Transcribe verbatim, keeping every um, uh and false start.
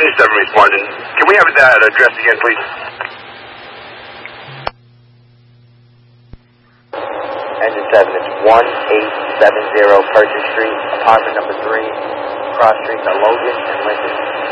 seventy-seven responding. Can we have that address again, please? Engine seven, it's one eight seven zero Purchase Street, apartment number three, cross streets are Logan and Lincoln.